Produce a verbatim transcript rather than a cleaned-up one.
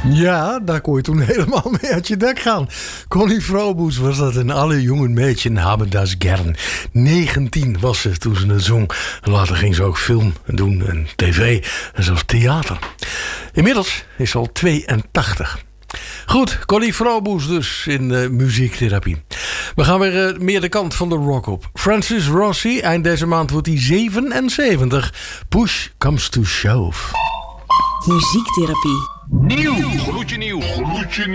Ja, daar kon je toen helemaal mee uit je dak gaan. Connie Froboes was dat en alle jonge meisjes hebben das gern. negentien was ze toen ze het zong. En later ging ze ook film doen en tv en zelfs theater. Inmiddels is ze al tweeëntachtig. Goed, Connie Froboes dus in uh, muziektherapie. We gaan weer uh, meer de kant van de rock op. Francis Rossi, eind deze maand wordt hij zevenenzeventig. Push comes to shove. Muziektherapie. Nieuw! Gloedje nieuw! Gloedje nieuw!